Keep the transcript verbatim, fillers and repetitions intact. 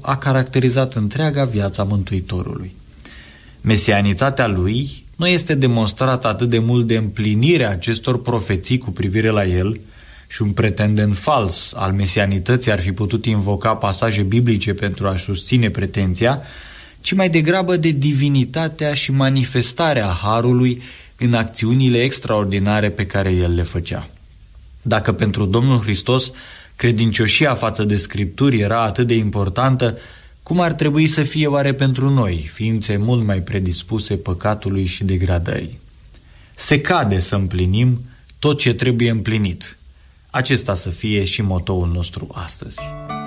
a caracterizat întreaga viața Mântuitorului. Mesianitatea lui nu este demonstrată atât de mult de împlinirea acestor profeții cu privire la el, și un pretendent fals al mesianității ar fi putut invoca pasaje biblice pentru a susține pretenția, ci mai degrabă de divinitatea și manifestarea harului în acțiunile extraordinare pe care el le făcea. Dacă pentru Domnul Hristos credincioșia față de Scripturi era atât de importantă, cum ar trebui să fie oare pentru noi, ființe mult mai predispuse păcatului și degradării? Se cade să împlinim tot ce trebuie împlinit. Acesta să fie și motoul nostru astăzi.